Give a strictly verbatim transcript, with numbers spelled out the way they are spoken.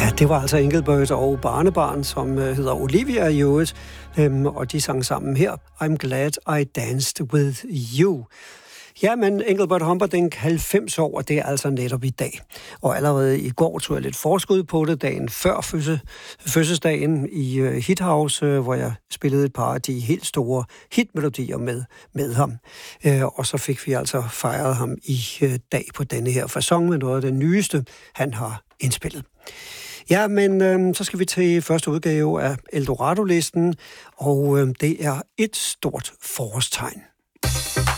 Ja, det var altså Engelbert og barnebarn, som øh, hedder Olivia i øvrigt, øhm, og de sang sammen her, I'm Glad I Danced With You. Ja, men Engelbert Humperdinck, halvfems år, og det er altså netop i dag. Og allerede i går tog jeg lidt forskud på det, dagen før fødsel, fødselsdagen i uh, Hithouse, uh, hvor jeg spillede et par af de helt store hitmelodier med, med ham. Uh, og så fik vi altså fejret ham i uh, dag på denne her facon med noget af det nyeste, han har indspillet. Ja, men øh, så skal vi til første udgave af Eldorado-listen, og øh, det er et stort forårstegn.